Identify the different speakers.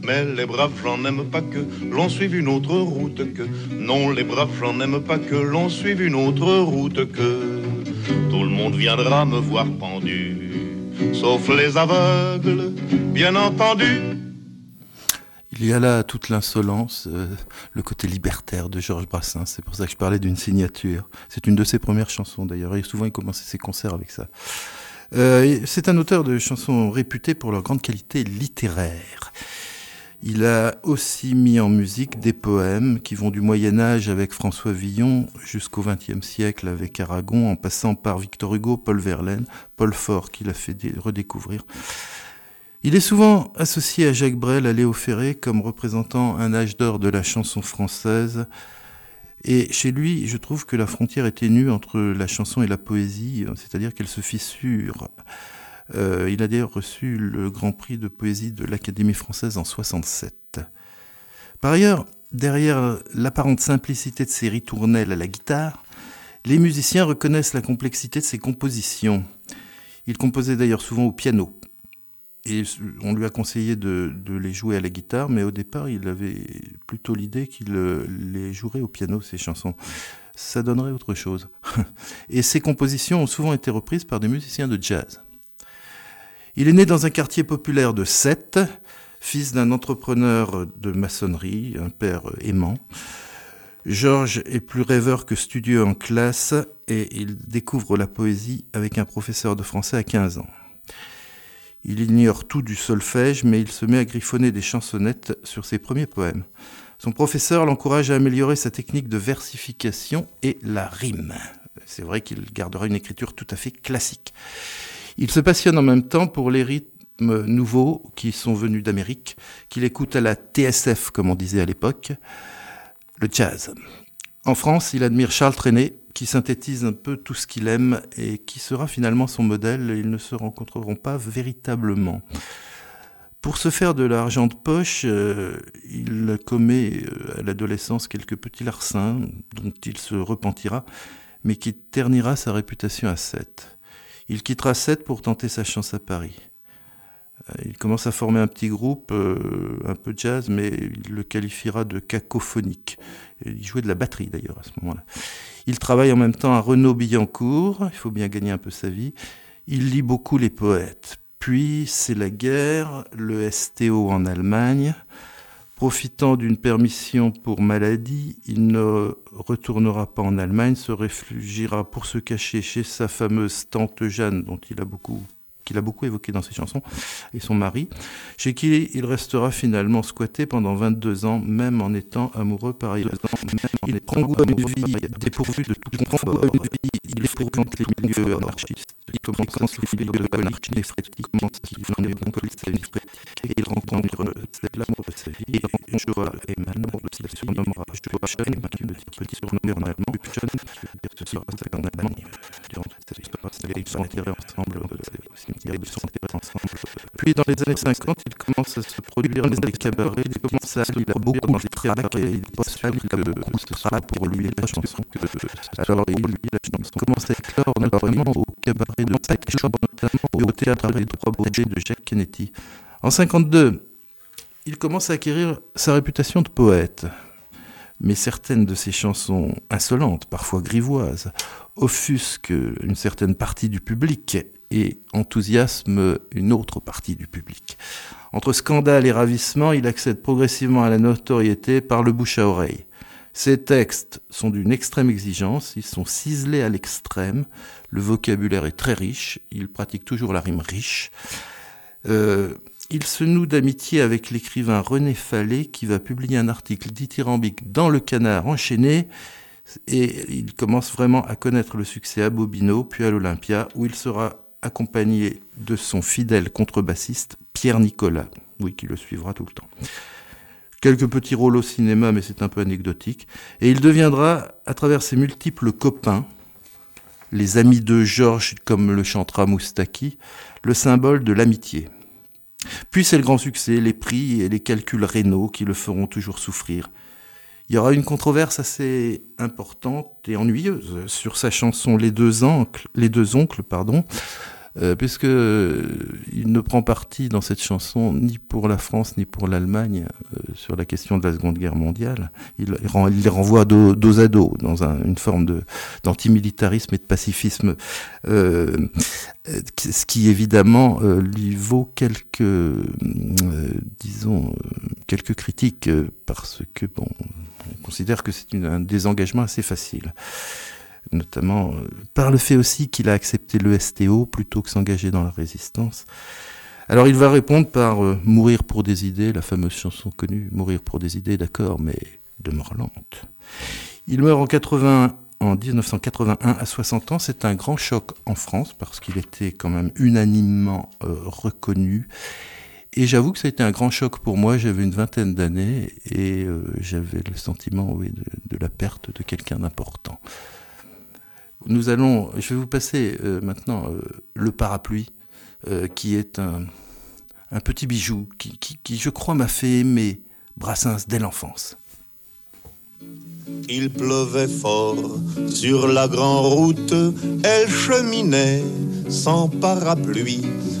Speaker 1: Mais les braves gens n'aiment pas que l'on suive une autre route que. Non, les braves gens n'aiment pas que l'on suive une autre route que. Tout le monde viendra me voir pendu, sauf les aveugles, bien entendu.
Speaker 2: Il y a là toute l'insolence, le côté libertaire de Georges Brassens. C'est pour ça que je parlais d'une signature. C'est une de ses premières chansons d'ailleurs. Et souvent il commençait ses concerts avec ça. C'est un auteur de chansons réputé pour leur grande qualité littéraire. Il a aussi mis en musique des poèmes qui vont du Moyen-Âge avec François Villon jusqu'au XXe siècle avec Aragon, en passant par Victor Hugo, Paul Verlaine, Paul Fort, qui l'a fait redécouvrir. Il est souvent associé à Jacques Brel, à Léo Ferré, comme représentant un âge d'or de la chanson française. Et chez lui, je trouve que la frontière est ténue entre la chanson et la poésie, c'est-à-dire qu'elle se fissure. Il a d'ailleurs reçu le Grand Prix de poésie de l'Académie française en 1967. Par ailleurs, derrière l'apparente simplicité de ses ritournelles à la guitare, les musiciens reconnaissent la complexité de ses compositions. Il composait d'ailleurs souvent au piano. Et on lui a conseillé de les jouer à la guitare, mais au départ, il avait plutôt l'idée qu'il les jouerait au piano, ces chansons. Ça donnerait autre chose. Et ses compositions ont souvent été reprises par des musiciens de jazz. Il est né dans un quartier populaire de Sète, fils d'un entrepreneur de maçonnerie, un père aimant. Georges est plus rêveur que studieux en classe et il découvre la poésie avec un professeur de français à 15 ans. Il ignore tout du solfège, mais il se met à griffonner des chansonnettes sur ses premiers poèmes. Son professeur l'encourage à améliorer sa technique de versification et la rime. C'est vrai qu'il gardera une écriture tout à fait classique. Il se passionne en même temps pour les rythmes nouveaux qui sont venus d'Amérique, qu'il écoute à la TSF, comme on disait à l'époque, le jazz. En France, il admire Charles Trenet, qui synthétise un peu tout ce qu'il aime et qui sera finalement son modèle. Ils ne se rencontreront pas véritablement. Pour se faire de l'argent de poche, il commet à l'adolescence quelques petits larcins dont il se repentira, mais qui ternira sa réputation à Sète. Il quittera Sète pour tenter sa chance à Paris. Il commence à former un petit groupe, un peu jazz, mais il le qualifiera de cacophonique. Il jouait de la batterie d'ailleurs à ce moment-là. Il travaille en même temps à Renaud-Billancourt, il faut bien gagner un peu sa vie. Il lit beaucoup les poètes. Puis c'est la guerre, le STO en Allemagne. Profitant d'une permission pour maladie, il ne retournera pas en Allemagne, se réfugiera pour se cacher chez sa fameuse tante Jeanne, qu'il a beaucoup évoqué dans ses chansons, et son mari, chez qui il restera finalement squatté pendant 22 ans, même en étant amoureux par ailleurs. Il prend goût à une vie dépourvue de tout confort. Il fréquente les milieux anarchistes. Il commence les filières de colique néphrétique, qui font les bronchiolites, et il rencontre l'amour de sa vie, et Joa Eman, qui le surnommera Joa Jeune, qui le dit petit surnom en allemand, Jeune, qui veut dire que ce sera en allemand, durant toute sa vie. Ils sont enterrés ensemble, Puis dans les années 50, il commence à se produire dans des cabarets, il commence à lire beaucoup de cabarets, il postule que ce sera pour lui la chanson. Alors il commence à éclore notamment au cabaret de Pet Shop, notamment et au théâtre des Trois Bourgers de Jacques Kennedy. En 52, il commence à acquérir sa réputation de poète. Mais certaines de ses chansons insolentes, parfois grivoises, offusquent une certaine partie du public et enthousiasment une autre partie du public. Entre scandale et ravissement, il accède progressivement à la notoriété par le bouche à oreille. Ses textes sont d'une extrême exigence, ils sont ciselés à l'extrême, le vocabulaire est très riche, il pratique toujours la rime riche. Il se noue d'amitié avec l'écrivain René Fallet qui va publier un article dithyrambique dans Le Canard enchaîné et il commence vraiment à connaître le succès à Bobino puis à l'Olympia où il sera accompagné de son fidèle contrebassiste Pierre Nicolas, oui, qui le suivra tout le temps. Quelques petits rôles au cinéma, mais c'est un peu anecdotique. Et il deviendra, à travers ses multiples copains, les amis de Georges, comme le chantera Moustaki, le symbole de l'amitié. Puis c'est le grand succès, les prix et les calculs rénaux qui le feront toujours souffrir. Il y aura une controverse assez importante et ennuyeuse sur sa chanson Les deux oncles, puisque il ne prend parti dans cette chanson ni pour la France ni pour l'Allemagne sur la question de la Seconde Guerre mondiale. Il les renvoie dos à dos dans une forme d'antimilitarisme et de pacifisme, ce qui évidemment lui vaut quelques critiques, parce que on considère que c'est un désengagement assez facile, notamment par le fait aussi qu'il a accepté le STO plutôt que s'engager dans la résistance. Alors il va répondre par Mourir pour des idées, la fameuse chanson connue, Mourir pour des idées, d'accord, mais de mort lente. Il meurt en 1981 à 60 ans. C'est un grand choc en France parce qu'il était quand même unanimement reconnu. Et j'avoue que ça a été un grand choc pour moi. J'avais une vingtaine d'années et j'avais le sentiment de la perte de quelqu'un d'important. Je vais vous passer maintenant Le Parapluie, qui est un petit bijou qui, je crois, m'a fait aimer Brassens dès l'enfance.
Speaker 1: Il pleuvait fort sur la grande route, elle cheminait sans parapluie.